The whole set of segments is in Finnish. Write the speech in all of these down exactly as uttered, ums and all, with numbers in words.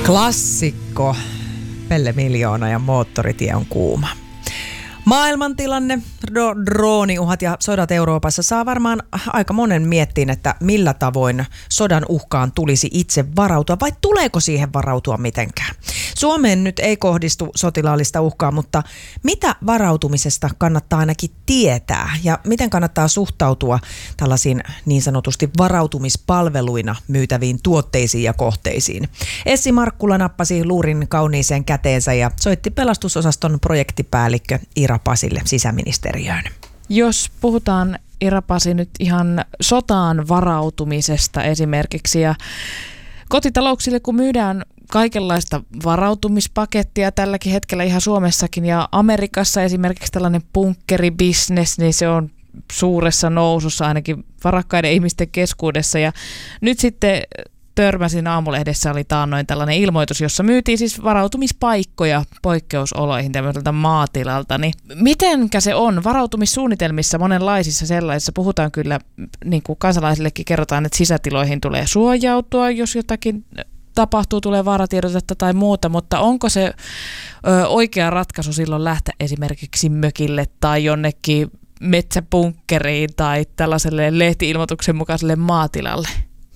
Klassikko. Pelle Miljoona ja Moottoritie on kuuma. Maailmantilanne, dro- drooniuhat ja sodat Euroopassa saa varmaan aika monen miettiin, että millä tavoin sodan uhkaan tulisi itse varautua vai tuleeko siihen varautua mitenkään. Suomeen nyt ei kohdistu sotilaallista uhkaa, mutta mitä varautumisesta kannattaa ainakin tietää ja miten kannattaa suhtautua tällaisiin niin sanotusti varautumispalveluina myytäviin tuotteisiin ja kohteisiin? Essi Markkula nappasi luurin kauniiseen käteensä ja soitti pelastusosaston projektipäällikkö Ira Pasille sisäministeriöön. Jos puhutaan, Ira Pasi, nyt ihan sotaan varautumisesta esimerkiksi ja kotitalouksille, kun myydään kaikenlaista varautumispakettia tälläkin hetkellä ihan Suomessakin ja Amerikassa esimerkiksi tällainen bunkkeribisnes, niin se on suuressa nousussa ainakin varakkaiden ihmisten keskuudessa ja nyt sitten törmäsin Aamulehdessä oli taannoin tällainen ilmoitus, jossa myytiin siis varautumispaikkoja poikkeusoloihin tämmöiseltä maatilalta. Niin mitenkä se on? Varautumissuunnitelmissa monenlaisissa sellaisissa puhutaan kyllä, niin kuin kansalaisillekin kerrotaan, että sisätiloihin tulee suojautua, jos jotakin tapahtuu, tulee vaaratiedotetta tai muuta, mutta onko se ö, oikea ratkaisu silloin lähteä esimerkiksi mökille tai jonnekin metsäpunkkeriin tai tällaiselle lehti-ilmoituksen mukaiselle maatilalle?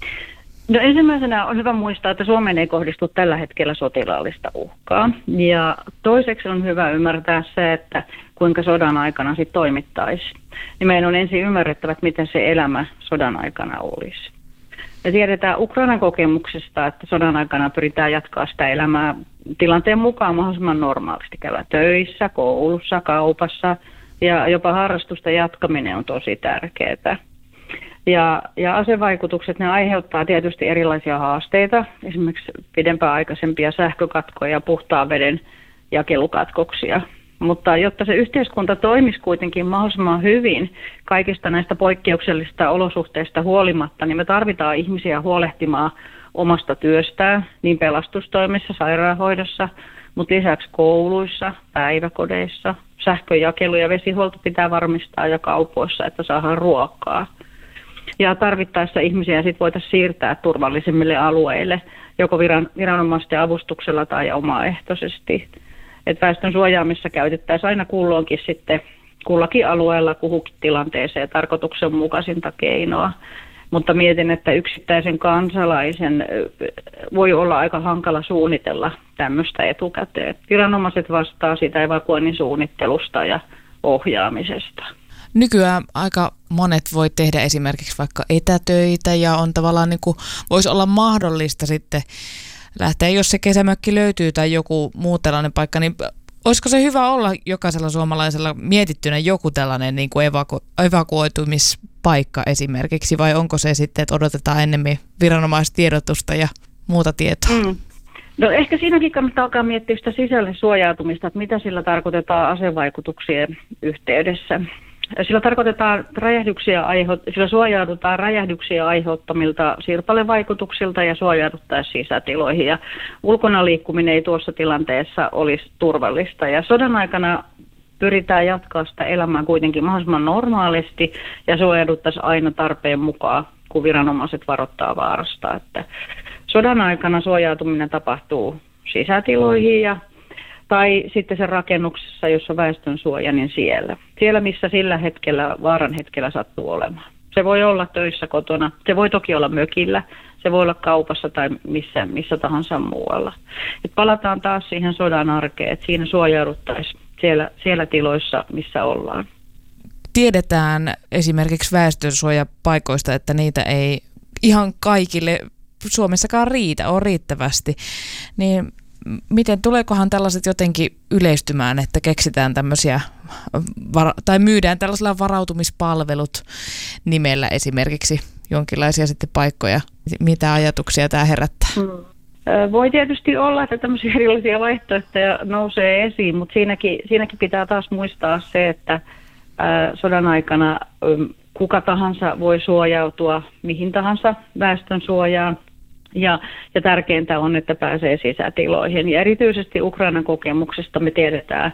No ensimmäisenä on hyvä muistaa, että Suomeen ei kohdistu tällä hetkellä sotilaallista uhkaa. Ja toiseksi on hyvä ymmärtää se, että kuinka sodan aikana sitten toimittaisiin. Niin meidän on ensin ymmärrettävä, että miten se elämä sodan aikana olisi. Me tiedetään Ukrainan kokemuksesta, että sodan aikana pyritään jatkaa sitä elämää tilanteen mukaan mahdollisimman normaalisti. Käydään töissä, koulussa, kaupassa ja jopa harrastusten jatkaminen on tosi tärkeää. Ja, ja asevaikutukset, ne aiheuttaa tietysti erilaisia haasteita, esimerkiksi pidempään aikaisempia sähkökatkoja ja puhtaan veden jakelukatkoksia. Mutta jotta se yhteiskunta toimisi kuitenkin mahdollisimman hyvin kaikista näistä poikkeuksellisista olosuhteista huolimatta, niin me tarvitaan ihmisiä huolehtimaan omasta työstään, niin pelastustoimissa, sairaanhoidossa, mutta lisäksi kouluissa, päiväkodeissa, sähköjakelu ja vesihuolto pitää varmistaa ja kaupoissa, että saadaan ruokaa. Ja tarvittaessa ihmisiä sit voitaisiin siirtää turvallisemmille alueille, joko viran, viranomaisten avustuksella tai omaehtoisesti. Et väestön suojaamissa käytettäisiin aina kulloinkin sitten kullakin alueella kuhukin tilanteeseen tarkoituksenmukaisinta keinoa. Mutta mietin, että yksittäisen kansalaisen voi olla aika hankala suunnitella tämmöistä etukäteen. Viranomaiset vastaa siitä evakuoinnin suunnittelusta ja ohjaamisesta. Nykyään aika monet voi tehdä esimerkiksi vaikka etätöitä ja on tavallaan niin kuin, voisi olla mahdollista sitten lähteä, jos se kesämökki löytyy tai joku muu tällainen paikka, niin olisiko se hyvä olla jokaisella suomalaisella mietittynä joku tällainen niin kuin evaku- evakuoitumispaikka esimerkiksi vai onko se sitten, että odotetaan ennemmin viranomaistiedotusta ja muuta tietoa? Mm. No ehkä siinäkin kannattaa alkaa miettiä sitä sisälle suojautumista, että mitä sillä tarkoitetaan asevaikutuksien yhteydessä. Sillä tarkoitetaan räjähdyksiä, sillä suojaudutaan räjähdyksiä aiheuttamilta sirpalevaikutuksilta ja suojauduttaisiin sisätiloihin. Ja ulkona liikkuminen ei tuossa tilanteessa olisi turvallista. Ja sodan aikana pyritään jatkaa sitä elämää kuitenkin mahdollisimman normaalisti ja suojauduttaisiin aina tarpeen mukaan, kun viranomaiset varoittaa vaarasta. Että sodan aikana suojautuminen tapahtuu sisätiloihin ja tai sitten sen rakennuksessa, jossa väestön suoja, niin siellä. Siellä, missä sillä hetkellä, vaaran hetkellä sattuu olemaan. Se voi olla töissä kotona, se voi toki olla mökillä, se voi olla kaupassa tai missä, missä tahansa muualla. Et palataan taas siihen sodan arkeen, että siinä suojauduttaisiin siellä, siellä tiloissa, missä ollaan. Tiedetään esimerkiksi väestönsuojapaikoista, että niitä ei ihan kaikille Suomessakaan riitä, on riittävästi, niin miten tuleekohan tällaiset jotenkin yleistymään, että keksitään tämmöisiä, tai myydään tällaisilla varautumispalvelut nimellä esimerkiksi jonkinlaisia sitten paikkoja? Mitä ajatuksia tämä herättää? Hmm. Voi tietysti olla, että tämmöisiä erilaisia vaihtoehtoja nousee esiin, mutta siinäkin, siinäkin pitää taas muistaa se, että sodan aikana kuka tahansa voi suojautua mihin tahansa väestön suojaan. Ja, ja tärkeintä on, että pääsee sisätiloihin. Ja erityisesti Ukrainan kokemuksesta me tiedetään,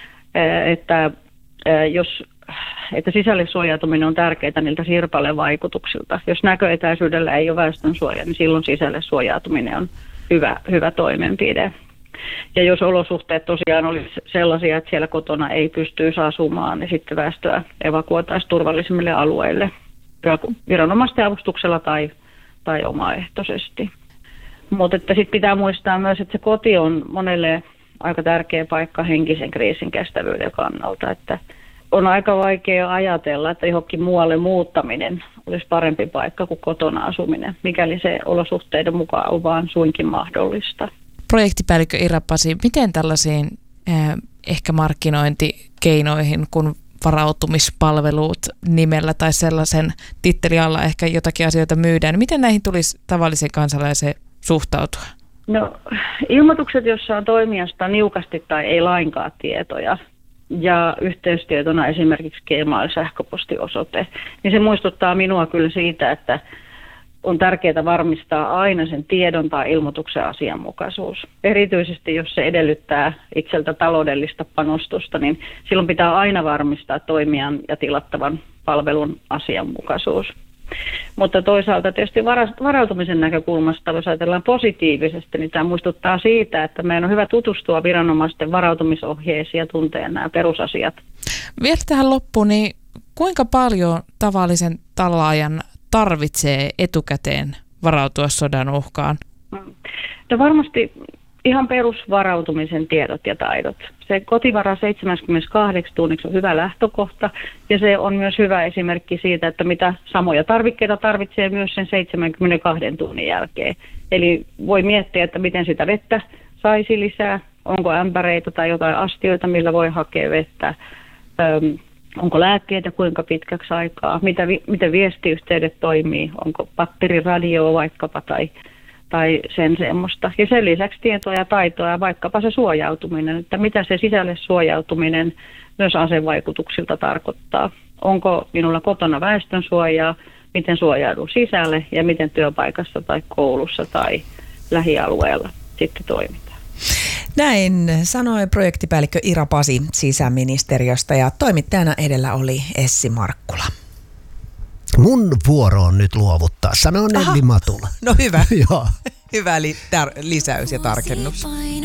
että, jos, että sisälle suojautuminen on tärkeää niiltä sirpalevaikutuksilta. Jos näköetäisyydellä ei ole väestön suoja, niin silloin sisälle suojautuminen on hyvä, hyvä toimenpide. Ja jos olosuhteet tosiaan olisi sellaisia, että siellä kotona ei pystyisi asumaan, niin sitten väestöä evakuoitaisiin turvallisimmille alueille viranomaisten avustuksella tai, tai omaehtoisesti. Mutta sitten pitää muistaa myös, että se koti on monelle aika tärkeä paikka henkisen kriisin kestävyyden kannalta. Että on aika vaikea ajatella, että johonkin muualle muuttaminen olisi parempi paikka kuin kotona asuminen, mikäli se olosuhteiden mukaan on vaan suinkin mahdollista. Projektipäällikkö Ira Pasi, miten tällaisiin eh, ehkä markkinointikeinoihin, kun varautumispalvelut nimellä tai sellaisen tittelin alla ehkä jotakin asioita myydään, niin miten näihin tulisi tavallisen kansalaisen suhtautua? No, ilmoitukset, joissa on toimijasta niukasti tai ei lainkaan tietoja, ja yhteystietona esimerkiksi Gmail-sähköpostiosoite, niin se muistuttaa minua kyllä siitä, että on tärkeää varmistaa aina sen tiedon tai ilmoituksen asianmukaisuus. Erityisesti jos se edellyttää itseltä taloudellista panostusta, niin silloin pitää aina varmistaa toimijan ja tilattavan palvelun asianmukaisuus. Mutta toisaalta tietysti varautumisen näkökulmasta, jos ajatellaan positiivisesti, niin tämä muistuttaa siitä, että meidän on hyvä tutustua viranomaisten varautumisohjeisiin ja tuntea nämä perusasiat. Vielä tähän loppuun, niin kuinka paljon tavallisen tallaajan tarvitsee etukäteen varautua sodan uhkaan? No varmasti ihan perusvarautumisen tiedot ja taidot. Se kotivara seitsemänkymmentäkahdeksan tunniksi on hyvä lähtökohta ja se on myös hyvä esimerkki siitä, että mitä samoja tarvikkeita tarvitsee myös sen seitsemänkymmentäkaksi tunnin jälkeen. Eli voi miettiä, että miten sitä vettä saisi lisää, onko ämpäreitä tai jotain astioita, millä voi hakea vettä, Öm, onko lääkkeitä kuinka pitkäksi aikaa, mitä, miten viestiyhteydet toimii, onko batteriradioa vaikkapa tai tai sen semmoista. Ja sen lisäksi tietoa ja taitoa ja vaikkapa se suojautuminen, että mitä se sisälle suojautuminen myös asevaikutuksilta tarkoittaa. Onko minulla kotona väestönsuojaa, miten suojaudun sisälle ja miten työpaikassa tai koulussa tai lähialueella sitten toimitaan. Näin sanoi projektipäällikkö Ira Pasi sisäministeriöstä ja toimittajana edellä oli Essi Markkula. Mun vuoro on nyt luovuttaa. Sano Nelli Matula. No hyvä. Joo. Hyvä li- tar- lisäys ja tarkennus.